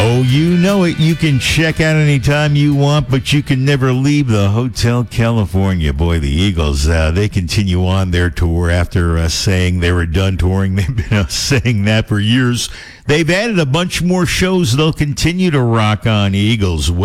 Oh, you know it. You can check out anytime you want, but you can never leave the Hotel California. Boy, the Eagles, they continue on their tour after saying they were done touring. They've been saying that for years. They've added a bunch more shows they'll continue to rock on, Eagles.